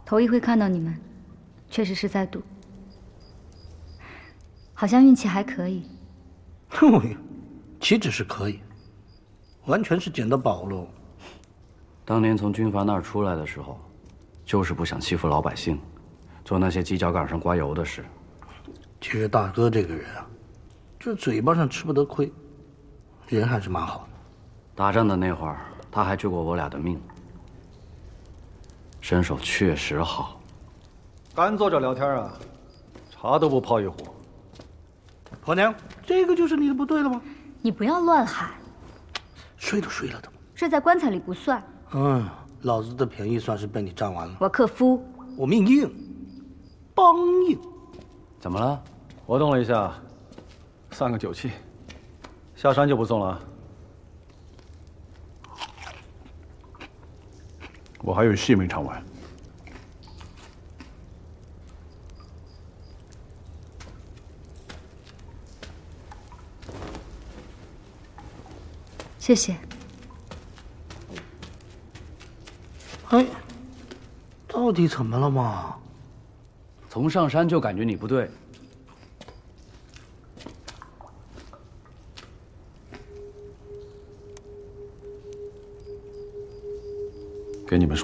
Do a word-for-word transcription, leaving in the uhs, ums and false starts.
头一回看到你们，确实是在赌，好像运气还可以。 哼，岂止是可以，完全是捡到宝喽。 当年从军阀那儿出来的时候，就是不想欺负老百姓，做那些犄角杆上刮油的事。 其实大哥这个人啊，这嘴巴上吃不得亏，人还是蛮好的。 打仗的那会儿，他还救过我俩的命，身手确实好。 干坐着聊天啊，茶都不泡一壶。 婆娘，这个就是你的不对了吗？ 你不要乱喊， 睡都睡了的。 睡在棺材里不算。 嗯，老子的便宜算是被你占完了。 我克夫， 我命硬，梆硬。 怎么了？ 活动了一下，散个酒气，下山就不送了。我还有戏没唱完。 谢谢。 哎，到底怎么了嘛？ 从上山就感觉你不对。 给你们说。